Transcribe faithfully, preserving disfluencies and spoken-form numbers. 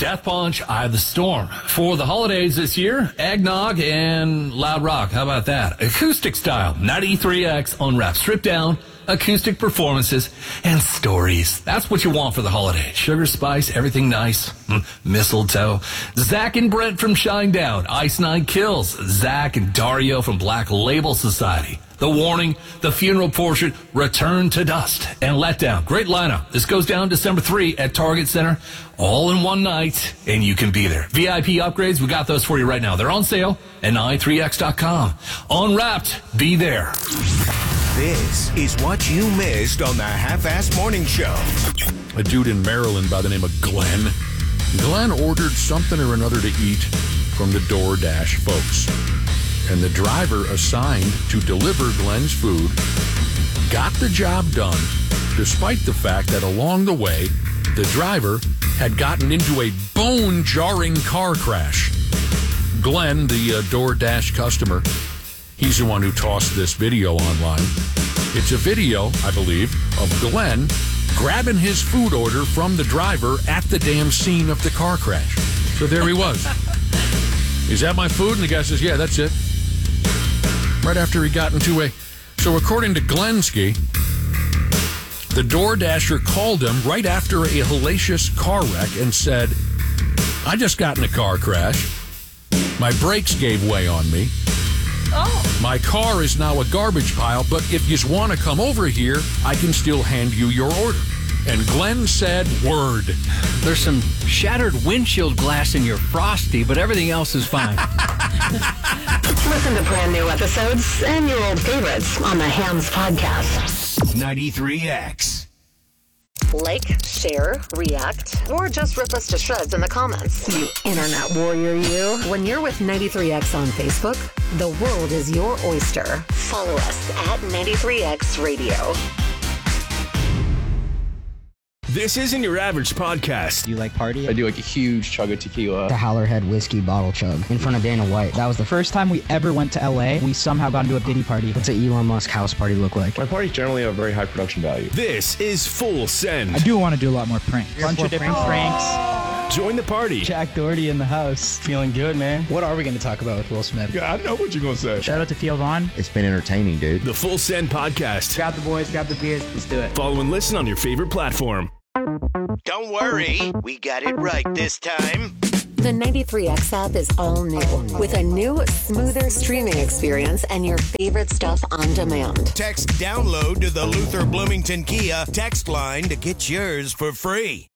Death Punch, Eye of the Storm. For the holidays this year, eggnog and loud rock. How about that? Acoustic style, ninety-three X Unwrapped. Stripped down, acoustic performances, and stories. That's what you want for the holiday. Sugar, spice, everything nice. Mm, mistletoe. Zach and Brent from Shinedown. Ice Nine Kills. Zach and Dario from Black Label Society. The Warning, The Funeral Portrait, Return to Dust, and Letdown. Great lineup. This goes down December third at Target Center, all in one night, and you can be there. V I P upgrades, we got those for you right now. They're on sale at ninety-three X dot com. Unwrapped, be there. This is what you missed on the Half-Assed Morning Show. A dude in Maryland by the name of Glenn. Glenn ordered something or another to eat from the DoorDash folks. And the driver assigned to deliver Glenn's food got the job done, despite the fact that along the way, the driver had gotten into a bone-jarring car crash. Glenn, the uh, DoorDash customer, he's the one who tossed this video online. It's a video, I believe, of Glenn grabbing his food order from the driver at the damn scene of the car crash. So there he was. Is that my food? And the guy says, yeah, that's it. Right after he got into a... So according to Glensky, the DoorDasher called him right after a hellacious car wreck and said, I just got in a car crash. My brakes gave way on me. Oh. My car is now a garbage pile, but if you want to come over here, I can still hand you your order. And Glenn said, word. There's some shattered windshield glass in your Frosty, but everything else is fine. Listen to brand new episodes and your old favorites on the Hams Podcast. ninety-three X. Like, share, react, or just rip us to shreds in the comments. You internet warrior, you. When you're with ninety-three X on Facebook, the world is your oyster. Follow us at ninety-three X Radio. This isn't your average podcast. Do you like party? I do like a huge chug of tequila. The Howlerhead whiskey bottle chug in front of Dana White. That was the first time we ever went to L A. We somehow got into a Diddy party. What's an Elon Musk house party look like? My parties generally have a very high production value. This is Full Send. I do want to do a lot more pranks. A bunch of different pranks. pranks. Join the party. Jack Doherty in the house. Feeling good, man. What are we going to talk about with Will Smith? Yeah, I know what you're going to say. Shout out to Theo Vaughn. It's been entertaining, dude. The Full Send Podcast. Grab the boys, grab the beers. Let's do it. Follow and listen on your favorite platform. Don't worry, we got it right this time. The ninety-three X app is all new, with a new, smoother streaming experience and your favorite stuff on demand. Text download to the Luther Bloomington Kia text line to get yours for free.